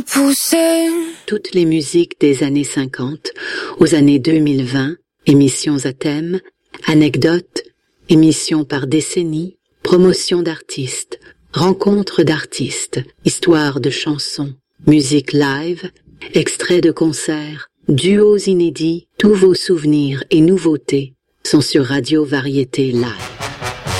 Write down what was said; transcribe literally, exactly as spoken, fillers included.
Pousser. Toutes les musiques des années cinquante aux années deux mille vingt, émissions à thème, anecdotes, émissions par décennie, promotion d'artistes, rencontres d'artistes, histoires de chansons, musique live, extraits de concerts, duos inédits, tous vos souvenirs et nouveautés sont sur Radio Variété Live.